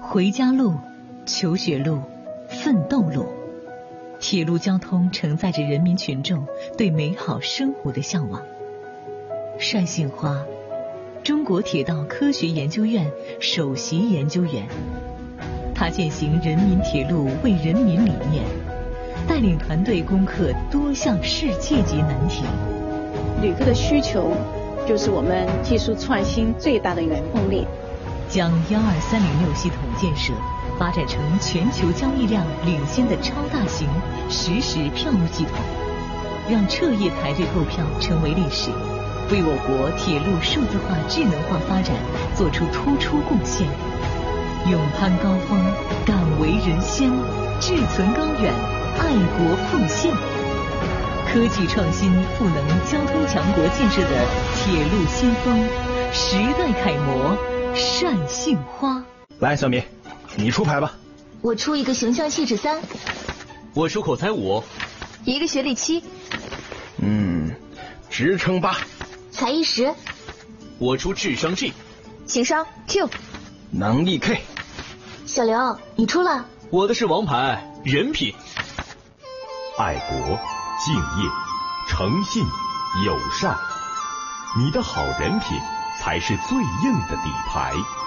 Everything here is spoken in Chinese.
回家路、求学路、奋斗路。铁路交通承载着人民群众对美好生活的向往。单杏花，中国铁道科学研究院首席研究员，他践行人民铁路为人民理念，带领团队攻克多项世界级难题。 旅客的需求就是我们技术创新最大的原动力。 将12306系统建设发展成全球交易量领先的超大型实时票务系统，让彻夜排队购票成为历史，为我国铁路数字化智能化发展做出突出贡献。勇攀高峰，敢为人先，志存高远，爱国奉献。科技创新赋能交通强国建设的铁路先锋，时代楷模单杏花。 来，小米，你出牌吧。 我出一个形象气质3， 我出口才5， 一个学历7， 职称8， 才艺10， 我出智商 G， 情商 Q， 能力 K。 小刘，你出了？ 我的是王牌人品。 爱国、敬业、诚信、友善，你的好人品才是最硬的底牌。